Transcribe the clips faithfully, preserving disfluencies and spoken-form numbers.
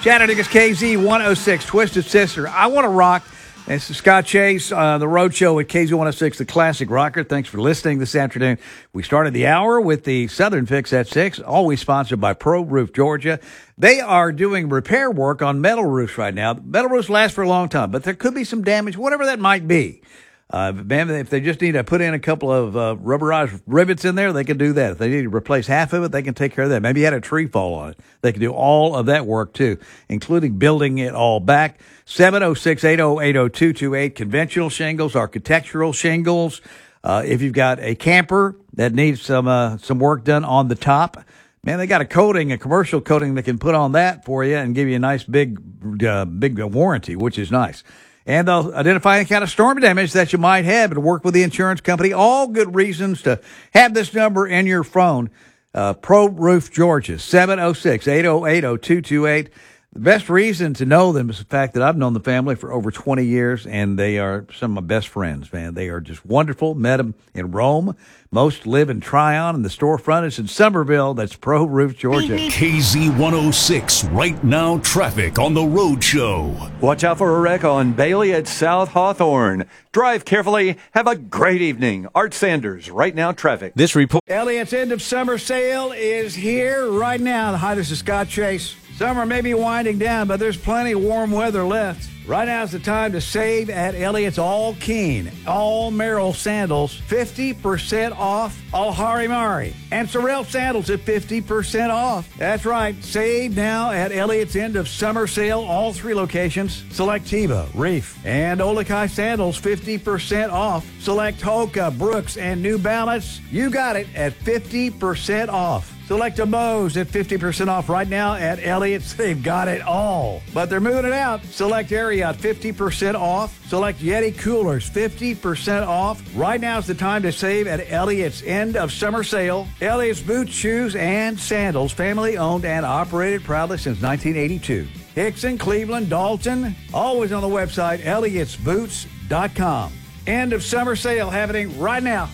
Chattanooga's K Z one oh six, Twisted Sister. I Want to Rock. This is Scott Chase, uh, the Road Show at K Z one oh six, the classic rocker. Thanks for listening this afternoon. We started the hour with the Southern Fix at six, always sponsored by Pro Roof Georgia. They are doing repair work on metal roofs right now. Metal roofs last for a long time, but there could be some damage, whatever that might be. Uh, man, if they just need to put in a couple of uh, rubberized rivets in there, they can do that. If they need to replace half of it, they can take care of that. Maybe you had a tree fall on it. They can do all of that work, too, including building it all back. seven oh six, eight oh eight, oh two two eight, conventional shingles, architectural shingles. Uh, if you've got a camper that needs some uh, some work done on the top, man, they got a coating, a commercial coating that can put on that for you and give you a nice big, uh, big warranty, which is nice. And they'll identify any kind of storm damage that you might have and work with the insurance company. All good reasons to have this number in your phone. Uh, Pro Roof Georgia, seven oh six, eight oh eight, oh two two eight. The best reason to know them is the fact that I've known the family for over twenty years, and they are some of my best friends, man. They are just wonderful. Met them in Rome. Most live in Tryon, and the storefront is in Somerville. That's Pro Roof Georgia. K Z one oh six, right now traffic on the Road Show. Watch out for a wreck on Bailey at South Hawthorne. Drive carefully. Have a great evening. Art Sanders, right now traffic. This report. Elliott's end of summer sale is here right now. Hi, this is Scott Chase. Summer may be winding down, but there's plenty of warm weather left. Right now is the time to save at Elliott's All Keen, All Merrill sandals, fifty percent off All Harimari. And Sorrel sandals at fifty percent off. That's right. Save now at Elliott's end of summer sale, all three locations. Select Teva, Reef, and Olakai sandals, fifty percent off. Select Hoka, Brooks, and New Balance. You got it at fifty percent off. Select a Bose at fifty percent off right now at Elliott's. They've got it all. But they're moving it out. Select Ariat, fifty percent off. Select Yeti coolers, fifty percent off. Right now is the time to save at Elliott's end of summer sale. Elliott's boots, shoes, and sandals, family owned and operated proudly since nineteen eighty-two. Hickson, Cleveland, Dalton, always on the website, Elliott's boots dot com. End of summer sale happening right now.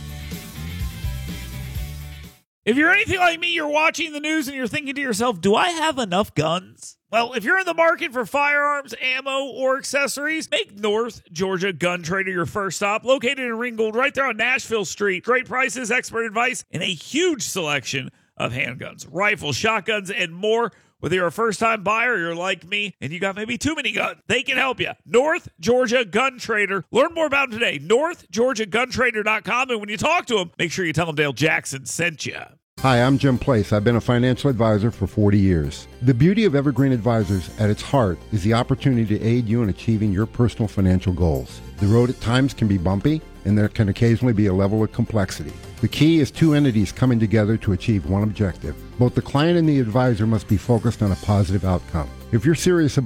If you're anything like me, you're watching the news and you're thinking to yourself, do I have enough guns? Well, if you're in the market for firearms, ammo, or accessories, make North Georgia Gun Trader your first stop. Located in Ringgold, right there on Nashville Street. Great prices, expert advice, and a huge selection of handguns, rifles, shotguns, and more. Whether you're a first-time buyer or you're like me and you got maybe too many guns, they can help you. North Georgia Gun Trader. Learn more about them today. North Georgia Gun Trader dot com. And when you talk to them, make sure you tell them Dale Jackson sent you. Hi, I'm Jim Place. I've been a financial advisor for forty years. The beauty of Evergreen Advisors at its heart is the opportunity to aid you in achieving your personal financial goals. The road at times can be bumpy, and there can occasionally be a level of complexity. The key is two entities coming together to achieve one objective. Both the client and the advisor must be focused on a positive outcome. If you're serious about